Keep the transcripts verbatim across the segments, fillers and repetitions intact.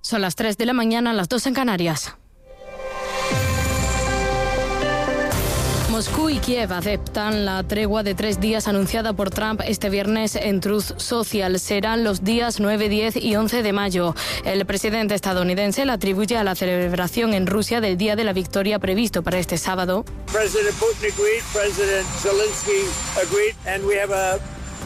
Son las tres de la mañana, las dos en Canarias. Moscú y Kiev aceptan la tregua de tres días anunciada por Trump este viernes en Truth Social. Serán los días nueve, diez y once de mayo. El presidente estadounidense la atribuye a la celebración en Rusia del Día de la Victoria previsto para este sábado. President Putin agreed, President Zelensky agreed, and we have a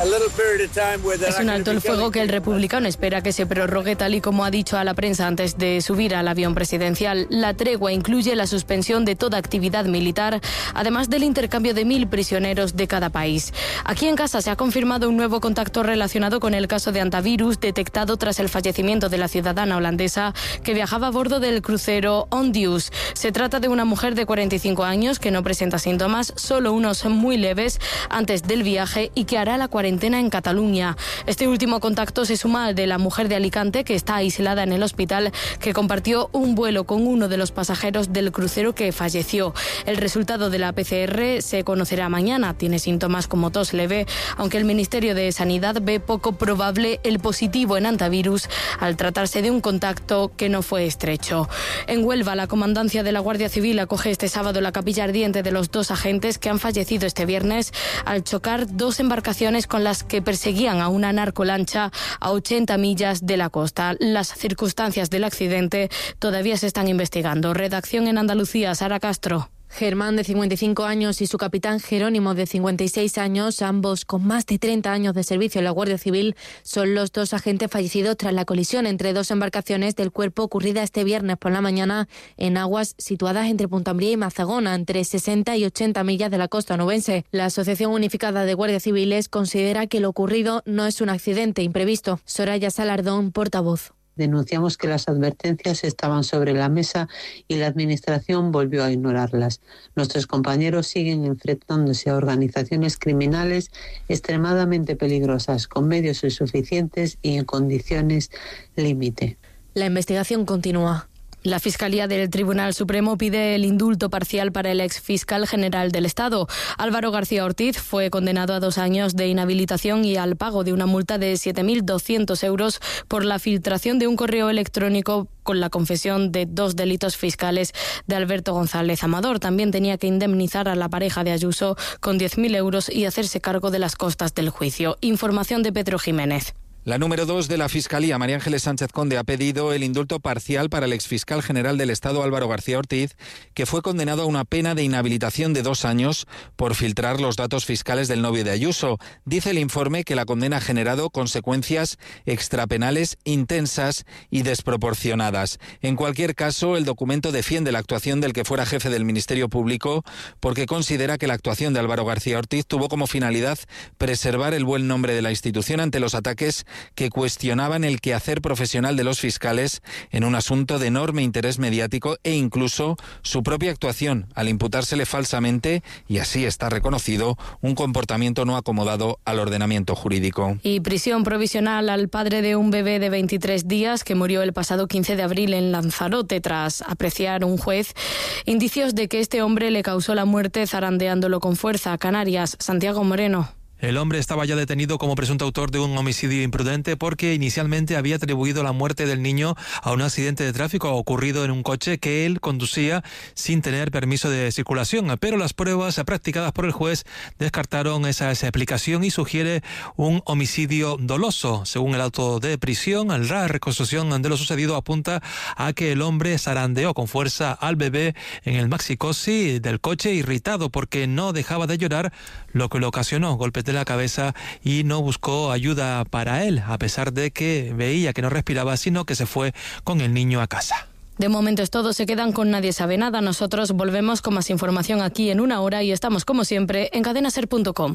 Es un alto el fuego que el republicano espera que se prorrogue tal y como ha dicho a la prensa antes de subir al avión presidencial. La tregua incluye la suspensión de toda actividad militar, además del intercambio de mil prisioneros de cada país. Aquí en casa se ha confirmado un nuevo contacto relacionado con el caso de hantavirus detectado tras el fallecimiento de la ciudadana holandesa que viajaba a bordo del crucero Ondius. Se trata de una mujer de cuarenta y cinco años que no presenta síntomas, solo unos muy leves antes del viaje y que hará la cuarentena en Cataluña. Este último contacto se suma al de la mujer de Alicante que está aislada en el hospital, que compartió un vuelo con uno de los pasajeros del crucero que falleció. El resultado de la P C R se conocerá mañana. Tiene síntomas como tos leve, aunque el Ministerio de Sanidad ve poco probable el positivo en hantavirus al tratarse de un contacto que no fue estrecho. En Huelva, la comandancia de la Guardia Civil acoge este sábado la capilla ardiente de los dos agentes que han fallecido este viernes al chocar dos embarcaciones con las que perseguían a una narcolancha a ochenta millas de la costa. Las circunstancias del accidente todavía se están investigando. Redacción en Andalucía, Sara Castro. Germán, de cincuenta y cinco años, y su capitán Jerónimo, de cincuenta y seis años, ambos con más de treinta años de servicio en la Guardia Civil, son los dos agentes fallecidos tras la colisión entre dos embarcaciones del cuerpo ocurrida este viernes por la mañana en aguas situadas entre Puntambría y Mazagona, entre sesenta y ochenta millas de la costa onubense. La Asociación Unificada de Guardias Civiles considera que lo ocurrido no es un accidente imprevisto. Soraya Salardón, portavoz. Denunciamos que las advertencias estaban sobre la mesa y la Administración volvió a ignorarlas. Nuestros compañeros siguen enfrentándose a organizaciones criminales extremadamente peligrosas, con medios insuficientes y en condiciones límite. La investigación continúa. La Fiscalía del Tribunal Supremo pide el indulto parcial para el exfiscal general del Estado. Álvaro García Ortiz fue condenado a dos años de inhabilitación y al pago de una multa de siete mil doscientos euros por la filtración de un correo electrónico con la confesión de dos delitos fiscales de Alberto González Amador. También tenía que indemnizar a la pareja de Ayuso con diez mil euros y hacerse cargo de las costas del juicio. Información de Pedro Jiménez. La número dos de la Fiscalía, María Ángeles Sánchez Conde, ha pedido el indulto parcial para el exfiscal general del Estado, Álvaro García Ortiz, que fue condenado a una pena de inhabilitación de dos años por filtrar los datos fiscales del novio de Ayuso. Dice el informe que la condena ha generado consecuencias extrapenales intensas y desproporcionadas. En cualquier caso, el documento defiende la actuación del que fuera jefe del Ministerio Público porque considera que la actuación de Álvaro García Ortiz tuvo como finalidad preservar el buen nombre de la institución ante los ataques que cuestionaban el quehacer profesional de los fiscales en un asunto de enorme interés mediático e incluso su propia actuación al imputársele falsamente, y así está reconocido, un comportamiento no acomodado al ordenamiento jurídico. Y prisión provisional al padre de un bebé de veintitrés días que murió el pasado quince de abril en Lanzarote tras apreciar un juez indicios de que este hombre le causó la muerte zarandeándolo con fuerza. Canarias, Santiago Moreno. El hombre estaba ya detenido como presunto autor de un homicidio imprudente porque inicialmente había atribuido la muerte del niño a un accidente de tráfico ocurrido en un coche que él conducía sin tener permiso de circulación. Pero las pruebas practicadas por el juez descartaron esa explicación y sugiere un homicidio doloso. Según el auto de prisión, la reconstrucción de lo sucedido apunta a que el hombre zarandeó con fuerza al bebé en el maxicosi del coche, irritado porque no dejaba de llorar, lo que le ocasionó golpes de la cabeza y no buscó ayuda para él, a pesar de que veía que no respiraba, sino que se fue con el niño a casa. De momento es todo, se quedan con Nadie Sabe Nada. Nosotros volvemos con más información aquí en una hora y estamos como siempre en cadena ser punto com.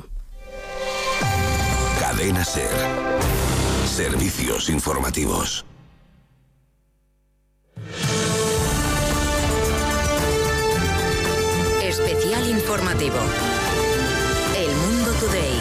Cadena Ser. Servicios informativos. Especial informativo. El Mundo Today.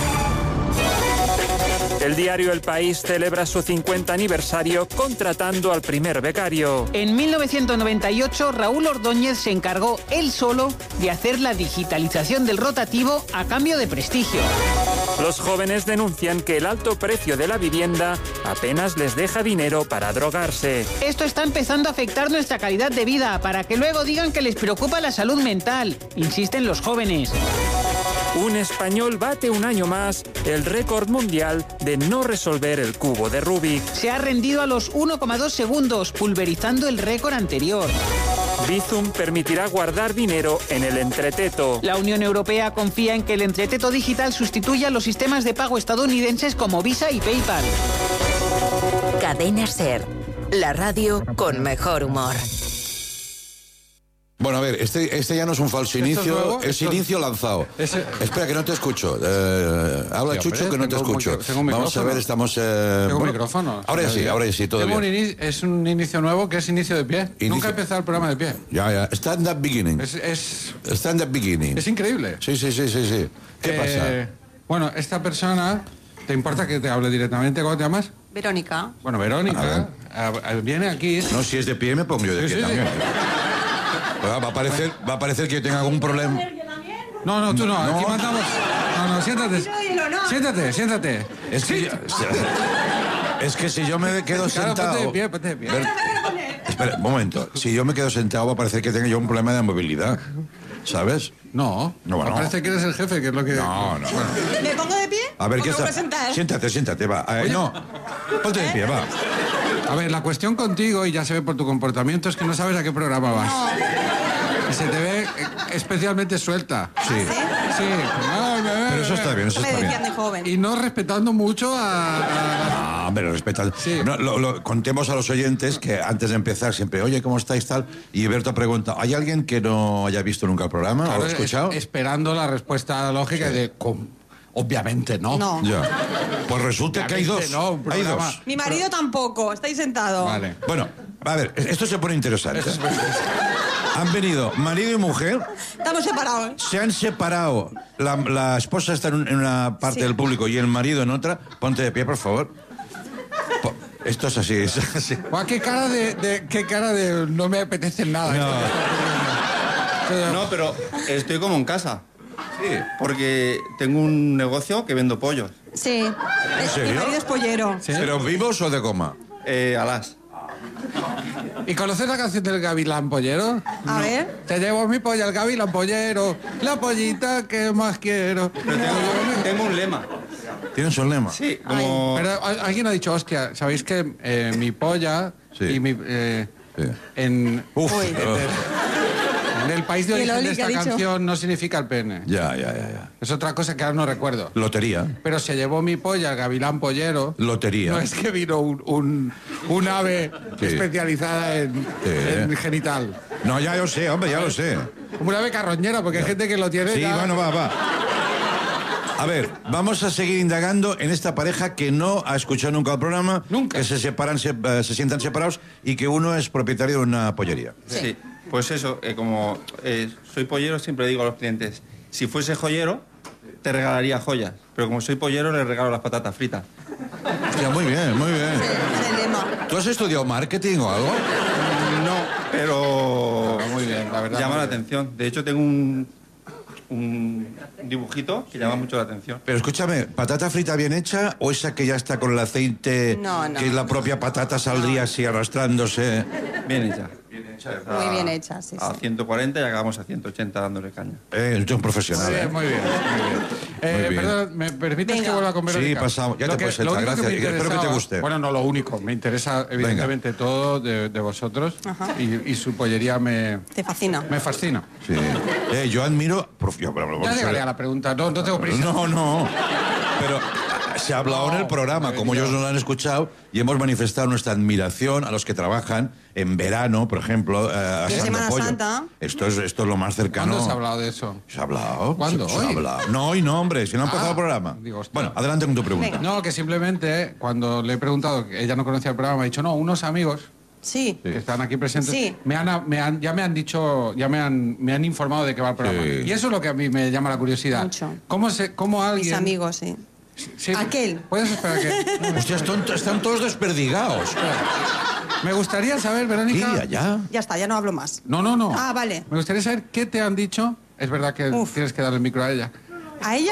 El diario El País celebra su cincuenta aniversario contratando al primer becario. En mil novecientos noventa y ocho, Raúl Ordóñez se encargó él solo de hacer la digitalización del rotativo a cambio de prestigio. Los jóvenes denuncian que el alto precio de la vivienda apenas les deja dinero para drogarse. Esto está empezando a afectar nuestra calidad de vida, para que luego digan que les preocupa la salud mental, insisten los jóvenes. Un español bate un año más el récord mundial de no resolver el cubo de Rubik. Se ha rendido a los uno coma dos segundos, pulverizando el récord anterior. Bizum permitirá guardar dinero en el entreteto. La Unión Europea confía en que el entreteto digital sustituya los sistemas de pago estadounidenses como Visa y PayPal. Cadena SER, la radio con mejor humor. Bueno, a ver, este, este ya no es un falso inicio, es, es inicio lanzado. Ese... Espera, que no te escucho. Eh, habla, sí, Chucho, que no te escucho. Un, Vamos a ver, estamos... Eh, tengo bueno, micrófono. Ahora sí, ahora sí, todo tengo bien. Un inicio, es un inicio nuevo que es inicio de pie. Inicio... Nunca he empezado el programa de pie. Ya, ya. Stand up beginning. Es, es... Stand up beginning. Es increíble. Sí, sí, sí, sí, sí. ¿Qué eh, pasa? Bueno, esta persona... ¿Te importa que te hable directamente? ¿Cómo te llamas? Verónica. Bueno, Verónica. A a, viene aquí... No, si es de pie me pongo yo de sí, pie sí, también. Sí. Va a parecer, va a parecer que yo tenga algún problema. No, no, tú no, no. aquí mandamos. No, no, siéntate. Siéntate, siéntate. Es que, sí. yo, es que si yo me quedo claro, sentado. Ponte de pie, ponte de pie. Ver, espera, un momento. Si yo me quedo sentado va a parecer que tenga yo un problema de movilidad. ¿Sabes? No. No, bueno. Me parece que eres el jefe, que es lo que. No, no. Bueno. ¿Me pongo de pie? A ver, ¿qué está? Siéntate, siéntate, va. Eh, no. Ponte de pie, va. A ver, la cuestión contigo, y ya se ve por tu comportamiento, es que no sabes a qué programa vas. No. Y se te ve especialmente suelta. Sí. ¿Ah, sí? Sí. No, me, Pero eso está bien, eso me está decían bien. De joven. Y no respetando mucho a... a... No, hombre, respetando. Sí. No, lo, lo, contemos a los oyentes que antes de empezar siempre, oye, ¿cómo estáis, tal? Y Berto pregunta, ¿hay alguien que no haya visto nunca el programa claro, o lo ha escuchado? Es, esperando la respuesta lógica sí. de... ¿cómo? Obviamente no. No. Ya. Pues resulta que hay dos. No, hay dos. Mi marido tampoco, estáis sentado. Vale. Bueno, a ver, esto se pone interesante. Es Han venido marido y mujer. Estamos separados. Se han separado. La, la esposa está en, un, en una parte sí. del público y el marido en otra. Ponte de pie, por favor. Po esto es así. Es así. Guau, qué cara de, de, qué cara de no me apetece nada. No. no, pero estoy como en casa. Sí. Porque tengo un negocio que vendo pollos. Sí. ¿En serio? Mi marido es pollero. ¿Sí? ¿Pero vivos o de goma? Eh, alas. ¿Y conoces la canción del Gavilán Pollero? A no. ver. Te llevo mi polla al Gavilán Pollero, la pollita que más quiero. Pero tengo, tengo un lema. ¿Tienes un lema? Sí, como... Pero alguien ha dicho, hostia, ¿sabéis que eh, mi polla sí. y mi... Eh, sí. En... Uf. En el país de origen de esta canción no significa el pene. Ya, ya, ya, ya. Es otra cosa que ahora no recuerdo. Lotería. Pero se llevó mi polla al Gavilán Pollero. Lotería. No es que vino un, un, un ave sí. especializada en, sí. en genital. No, ya lo sé, hombre, ya lo sé. Como un ave carroñera, porque ya. hay gente que lo tiene Sí, ya... bueno, va, va. A ver, vamos a seguir indagando en esta pareja que no ha escuchado nunca el programa. Nunca. Que se separan, se, uh, se sientan separados y que uno es propietario de una pollería. Sí. sí. Pues eso, eh, como eh, soy pollero, siempre digo a los clientes, si fuese joyero, te regalaría joyas. Pero como soy pollero, le regalo las patatas fritas. Ya, muy bien, muy bien. Sí, el lema. ¿Tú has estudiado marketing o algo? No, pero... Muy bien, la verdad. Llama la bien. atención. De hecho, tengo un... un dibujito que llama mucho la atención. Pero escúchame, ¿patata frita bien hecha o esa que ya está con el aceite, no, no, que la propia patata saldría no. así arrastrándose? Bien hecha. Muy bien hecha, sí, A sí. ciento cuarenta y acabamos a ciento ochenta dándole caña. Eh, es un profesional. Muy bien, eh. muy bien. Muy bien. Eh, Muy bien. Perdón, ¿me permites Venga. que vuelva con Verónica? Sí, pasamos. Ya Lo te que- puedes lo sentar, único que gracias. me Espero que te interesaba- guste. Bueno, no lo único. Me interesa, evidentemente, todo de, de vosotros. Ajá. Y, y su pollería me, Te fascina. me fascina. Sí. Eh, yo admiro... Prof, yo, pero, Ya llegaré a la pregunta. No, no tengo prisa. No, no. Pero se ha hablado No, en el programa, eh, como ya. ellos no lo han escuchado, y hemos manifestado nuestra admiración a los que trabajan en verano, por ejemplo, eh, asando Semana pollo. Santa. Esto es, esto es lo más cercano. ¿Cuándo se ha hablado de eso? ¿Se ha hablado? ¿Cuándo? Se, se ha ¿Hoy? hablado. No, hoy no, hombre, si no ha empezado Ah, el programa. digo, hostia. Bueno, adelante con tu pregunta. Venga. No, que simplemente cuando le he preguntado, que ella no conocía el programa, me ha dicho, no, unos amigos Sí. que están aquí presentes, Sí. me han, me han- ya me han dicho, ya me han, me han informado de que va el programa. Sí. Y eso es lo que a mí me llama la curiosidad. Mucho. ¿Cómo, se, cómo alguien... Mis amigos, sí. Sí, Aquel. ¿Puedes esperar que...? Hostia, están, están todos desperdigados. Me gustaría saber, Sí, Verónica... allá. Ya está, ya no hablo más. No, no, no. Ah, vale. Me gustaría saber qué te han dicho. Es verdad que Uf. tienes que darle el micro a ella. ¿A ella?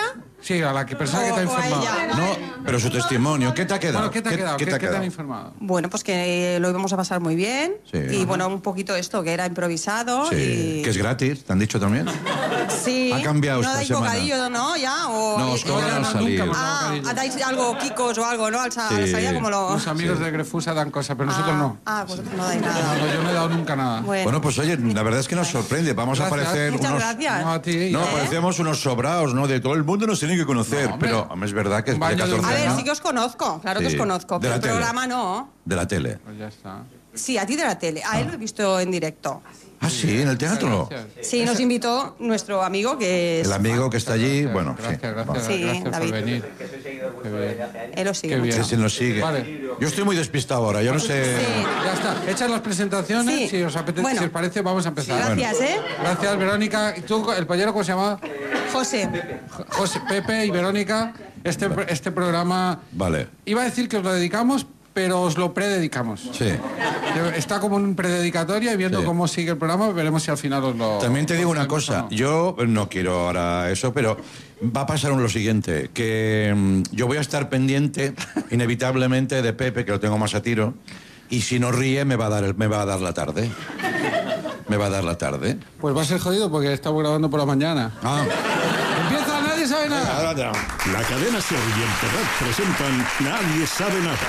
Sí, a la que persona que te ha informado. No, pero su testimonio, ¿qué te ha quedado? Bueno, ¿qué te ha quedado? ¿Qué, ¿Qué te, ha ¿qué te han quedado? informado? Bueno, pues que lo íbamos a pasar muy bien. Sí. Y Ajá. bueno, un poquito esto, que era improvisado. Sí, y... que es gratis, ¿te han dicho también? Sí. Ha cambiado ¿No esta dais semana. bocadillo, no? ¿Ya? O... No, os cobran al salir. Ah, ¿dais algo, kikos o algo, no? Al sa- a la Sí. salida como lo... Los amigos Sí. de Grefusa dan cosas, pero nosotros no. Ah, vosotros no dais nada. No, yo no he dado nunca nada. Bueno. Bueno, pues oye, la verdad es que nos sorprende. Vamos Gracias. a parecer Muchas unos... gracias. No, a ti. No, ¿eh? parecemos unos sobraos, ¿no? De todo el mundo nos tiene que conocer. No, hombre. pero hombre, es verdad que es de baño de catorce A ver, años sí que os conozco, claro que Sí. os conozco. De Pero la el tele. programa no. de la tele. Pues ya está. Sí, a ti de la tele. A él lo he visto en directo. Ah, sí, en el teatro. Gracias. Sí, nos invitó nuestro amigo que es... El amigo que está allí, bueno, Gracias, sí. gracias, Sí, gracias David. por venir. Qué bien. Él lo sigue Qué mucho. bien. Sí, sí, nos sigue. Vale. Yo estoy muy despistado ahora, yo no sé... Sí. Ya está. Hechas las presentaciones, Sí. si os apetece, Bueno. si os parece, vamos a empezar. Gracias, ¿eh? Gracias, Verónica. ¿Y tú, el pollero, cómo se llama? José. José, Pepe y Verónica. Este, este programa... Vale, Iba a decir que os lo dedicamos, pero os lo prededicamos. sí. Está como un prededicatoria y viendo Sí. cómo sigue el programa, veremos si al final os lo... También te digo una os lo cosa, no. yo no quiero ahora eso, pero va a pasar lo siguiente, que mm, yo voy a estar pendiente inevitablemente de Pepe, que lo tengo más a tiro, y si no ríe me va a dar, el- me va a dar la tarde. Me va a dar la tarde. Pues va a ser jodido porque estamos grabando por la mañana. Ah. Empieza, nadie sabe nada. La cadena Ser y Enterrat presentan Nadie sabe nada.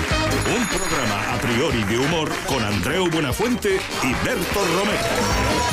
Un programa a priori de humor con Andreu Buenafuente y Berto Romero.